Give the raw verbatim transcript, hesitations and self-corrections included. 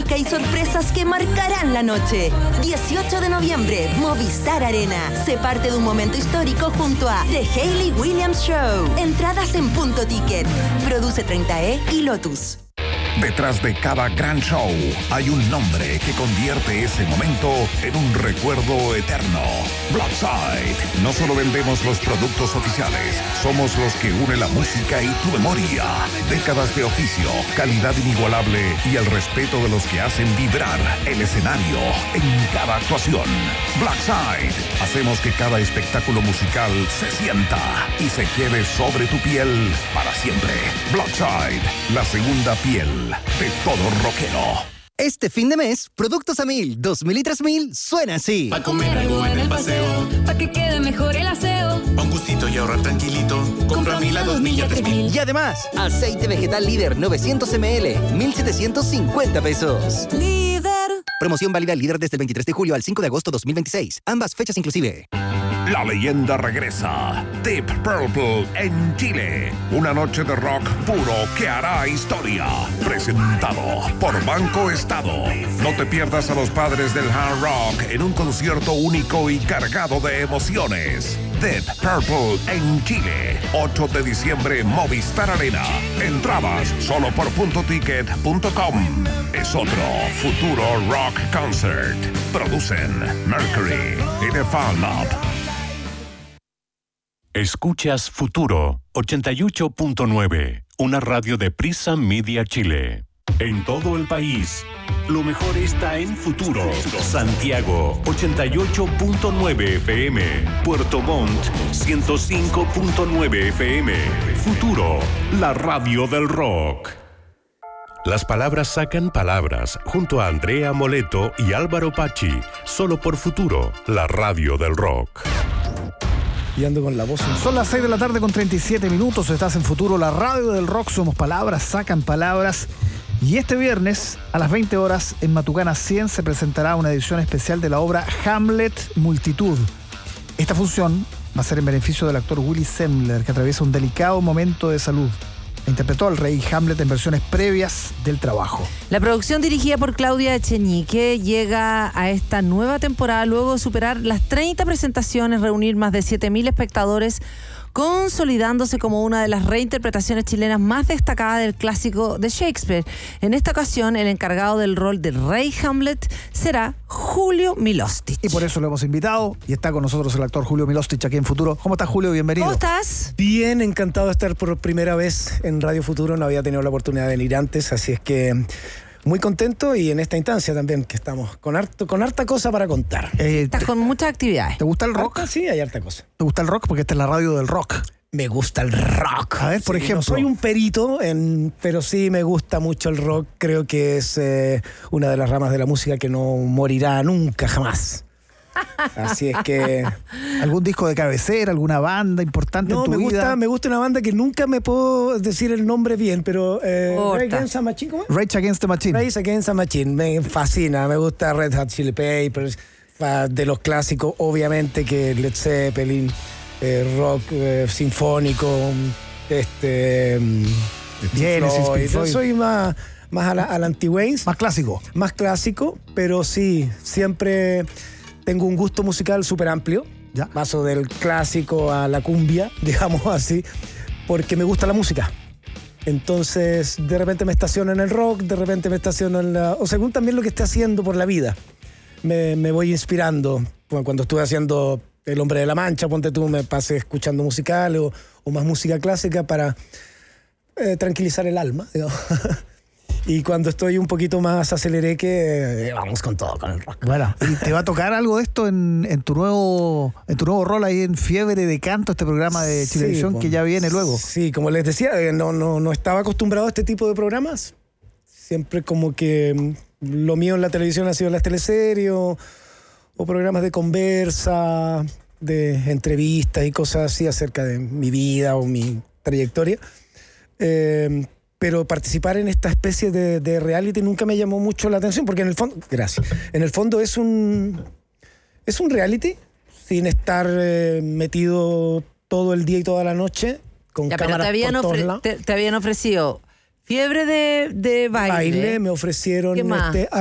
música y sorpresas que marcarán la noche. dieciocho de noviembre, Movistar Arena. Se parte de un momento histórico junto a The Hayley Williams Show. Entradas en Punto Ticket. Produce treinta E y Lotus. Detrás de cada gran show hay un nombre que convierte ese momento en un recuerdo eterno. Blackside. No solo vendemos los productos oficiales, somos los que une la música y tu memoria. Décadas de oficio, calidad inigualable y el respeto de los que hacen vibrar el escenario en cada actuación. Blackside. Hacemos que cada espectáculo musical se sienta y se quede sobre tu piel para siempre. Blackside, la segunda piel de todo rockero. Este fin de mes, Productos a Mil, dos mil y tres mil, suena así. Pa' comer algo en el paseo, pa' que quede mejor el aseo. Pa' un gustito y ahorrar tranquilito, compra a Mil a dos mil y a tres mil. Y además, aceite vegetal Líder novecientos mililitros, mil setecientos cincuenta pesos. Líder. Promoción válida Líder desde el veintitrés de julio al cinco de agosto dos mil veintiséis. Ambas fechas inclusive. La leyenda regresa. Deep Purple en Chile. Una noche de rock puro que hará historia. Presentado por Banco Estado. No te pierdas a los padres del hard rock en un concierto único y cargado de emociones. Deep Purple en Chile. ocho de diciembre, Movistar Arena. Entradas solo por punto ticket punto com. Es otro futuro rock concert. Producen Mercury y The Fan Lab. Escuchas Futuro ochenta y ocho punto nueve, una radio de Prisa Media Chile. En todo el país, lo mejor está en Futuro. Santiago ochenta y ocho punto nueve F M, Puerto Montt ciento cinco punto nueve F M. Futuro, la radio del rock. Las palabras sacan palabras, junto a Andrea Moleto y Álvaro Pachi, solo por Futuro, la radio del rock. Y ando con la voz. Son las seis de la tarde con treinta y siete minutos. Estás en Futuro, la radio del rock. Somos palabras, sacan palabras. Y este viernes, a las veinte horas, en Matucana cien, se presentará una edición especial de la obra Hamlet Multitud. Esta función va a ser en beneficio del actor Willy Semmler, que atraviesa un delicado momento de salud. Interpretó al rey Hamlet en versiones previas del trabajo. La producción, dirigida por Claudia Echenique, llega a esta nueva temporada luego de superar las treinta presentaciones, reunir más de siete mil espectadores, consolidándose como una de las reinterpretaciones chilenas más destacadas del clásico de Shakespeare. En esta ocasión, el encargado del rol del rey Hamlet será Julio Milostich. Y por eso lo hemos invitado, y está con nosotros el actor Julio Milostich aquí en Futuro. ¿Cómo estás, Julio? Bienvenido. ¿Cómo estás? Bien, encantado de estar por primera vez en Radio Futuro. No había tenido la oportunidad de venir antes, así es que muy contento, y en esta instancia también que estamos con harto, con harta cosa para contar. Eh, Estás te, con muchas actividades. ¿Te gusta el rock? Harta, sí, hay harta cosa. ¿Te gusta el rock? Porque esta es la radio del rock. Me gusta el rock. A ver, por sí, ejemplo. No soy un perito, en, pero sí me gusta mucho el rock. Creo que es eh, una de las ramas de la música que no morirá nunca, jamás. Así es que... ¿Algún disco de cabecera, alguna banda importante no, en tu me vida? Gusta, me gusta una banda que nunca me puedo decir el nombre bien, pero... Eh, Rage Against the Machine, ¿cómo es? Rage Against the Machine. Rage Against the Machine, me fascina. Me gusta Red Hot Chili Peppers, de los clásicos, obviamente, que Led Zeppelin, eh, rock eh, sinfónico, este... Genesis, Pink Floyd. Soy más, más a la, a la anti-Wayne. Más clásico. Más clásico, pero sí, siempre... Tengo un gusto musical súper amplio. ¿Ya? Paso del clásico a la cumbia, digamos así, porque me gusta la música. Entonces, de repente me estaciono en el rock, de repente me estaciono en la... O según también lo que esté haciendo por la vida. Me, me voy inspirando. Bueno, cuando estuve haciendo El Hombre de la Mancha, ponte tú, me pasé escuchando musical o, o más música clásica para eh, tranquilizar el alma, digamos. Y cuando estoy un poquito más aceleré que eh, vamos con todo, con el rock. Bueno, ¿y te va a tocar algo de esto en, en tu nuevo en tu nuevo rol ahí en Fiebre de Canto, este programa de Chilevisión, sí, que ya viene luego? Sí, como les decía, no, no, no estaba acostumbrado a este tipo de programas. Siempre como que lo mío en la televisión ha sido las teleseries o, o programas de conversa, de entrevistas y cosas así acerca de mi vida o mi trayectoria. Eh, pero participar en esta especie de, de reality nunca me llamó mucho la atención, porque en el fondo, gracias, en el fondo es un, es un reality sin estar eh, metido todo el día y toda la noche con ya, cámaras pero te habían, por todos ofre- lados. te, te habían ofrecido fiebre de, de baile. Baile, me ofrecieron ¿Qué más? este